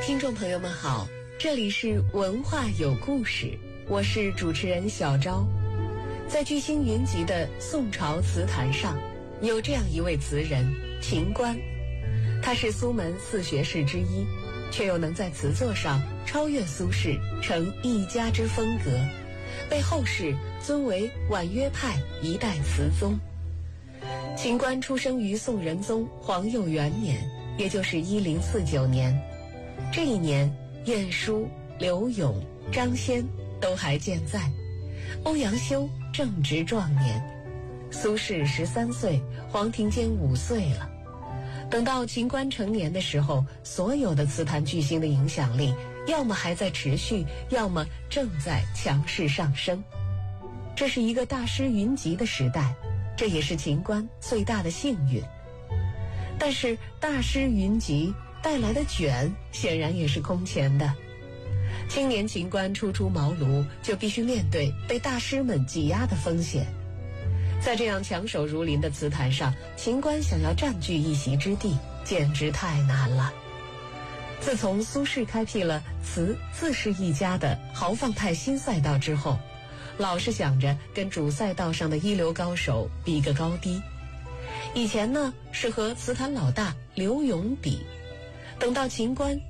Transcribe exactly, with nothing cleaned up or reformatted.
听众朋友们好，这里是文化有故事，我是主持人小昭。在巨星云集的宋朝词坛上，有这样一位词人秦观，他是苏门四学士之一，却又能在词作上超越苏轼，成一家之风格，被后世尊为婉约派一代词宗。秦观出生于宋仁宗皇佑元年，也就是一零四九年。这一年，晏殊、柳永、张先都还健在，欧阳修正值壮年，苏轼十三岁，黄庭坚五岁了。等到秦观成年的时候，所有的词坛巨星的影响力，要么还在持续，要么正在强势上升。这是一个大师云集的时代，这也是秦观最大的幸运。但是大师云集带来的卷显然也是空前的。青年秦观初出茅庐，就必须面对被大师们挤压的风险。在这样强手如林的词坛上，秦观想要占据一席之地，简直太难了。自从苏轼开辟了词字是一家的豪放派新赛道之后，老是想着跟主赛道上的一流高手比个高低。以前呢，是和词坛老大柳永比，等到秦观